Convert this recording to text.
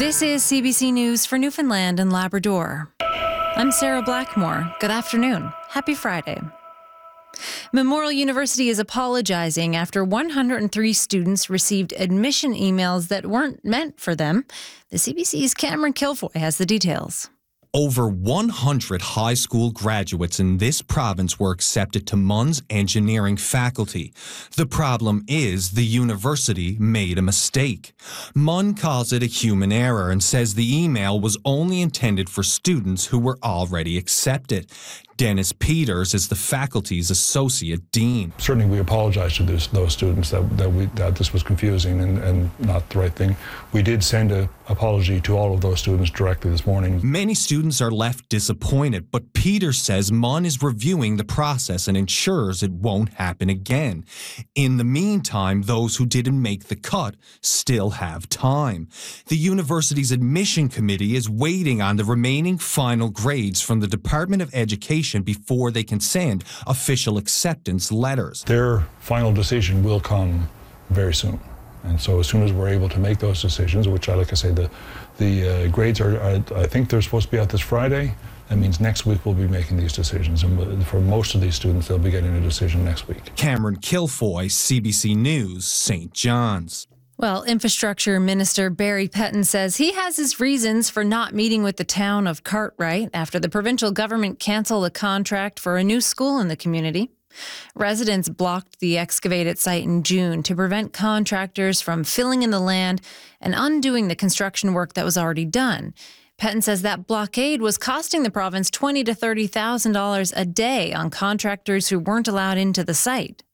This is CBC News for Newfoundland and Labrador. I'm Sarah Blackmore. Good afternoon. Happy Friday. Memorial University is apologizing after 103 students received admission emails that weren't meant for them. The CBC's Cameron Kilfoy has the details. Over 100 high school graduates in this province were accepted to MUN's engineering faculty. The problem is the university made a mistake. MUN calls it a human error and says the email was only intended for students who were already accepted. Dennis Peters is the faculty's associate dean. Certainly we apologize to those students that this was confusing and not the right thing. We did send an apology to all of those students directly this morning. Many students are left disappointed, but Peters says MUN is reviewing the process and ensures it won't happen again. In the meantime, those who didn't make the cut still have time. The university's admission committee is waiting on the remaining final grades from the Department of Education before they can send official acceptance letters. Their final decision will come very soon. And so as soon as we're able to make those decisions, which, like I say, the grades are, I think they're supposed to be out this Friday. That means next week we'll be making these decisions. And for most of these students, they'll be getting a decision next week. Cameron Kilfoy, CBC News, St. John's. Well, Infrastructure Minister Barry Pettin says he has his reasons for not meeting with the town of Cartwright after the provincial government canceled a contract for a new school in the community. Residents blocked the excavated site in June to prevent contractors from filling in the land and undoing the construction work that was already done. Pettin says that blockade was costing the province $20,000 to $30,000 a day on contractors who weren't allowed into the site.